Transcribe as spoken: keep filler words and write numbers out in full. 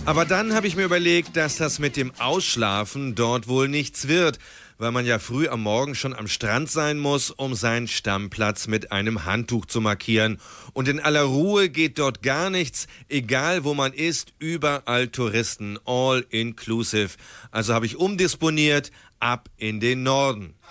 Aber dann habe ich mir überlegt, dass das mit dem Ausschlafen dort wohl nichts wird, weil man ja früh am Morgen schon am Strand sein muss, um seinen Stammplatz mit einem Handtuch zu markieren. Und in aller Ruhe geht dort gar nichts, egal wo man ist, überall Touristen, all inclusive. Also habe ich umdisponiert, ab in den Norden.